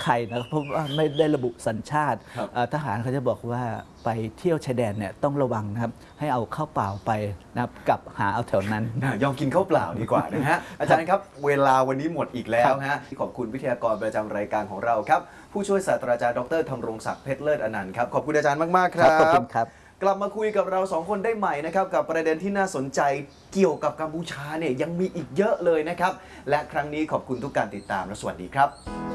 รนะครับเพราะว่าไม่ได้ระบุสัญชาติทหารเขาจะบอกว่าไปเที่ยวชายแดนเนี่ยต้องระวังนะครับให้เอาข้าวเปล่าไปนะครับกับหาเอาแถวนั้นยอมกินข้าวเปล่าดีกว่านะฮะอาจารย์ครับเวลาวันนี้หมดอีกแล้วฮะขอบคุณวิทยากรประจำรายการของเราครับผู้ช่วยศาสตราจารย์ดร.ธำรงศักดิ์เพชรเลิศอนันต์ครับขอบคุณอาจารย์มากๆครับขอบคุณครับกลับมาคุยกับเราสองคนได้ใหม่นะครับกับประเด็นที่น่าสนใจเกี่ยวกับกัมพูชาเนี่ยยังมีอีกเยอะเลยนะครับและครั้งนี้ขอบคุณทุกการติดตามและสวัสดีครับ